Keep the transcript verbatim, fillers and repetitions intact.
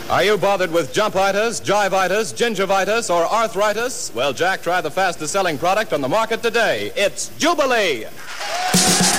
Are you bothered with jumpitis, jivitis, gingivitis, or arthritis? Well, Jack, try the fastest-selling product on the market today. It's Jubilee.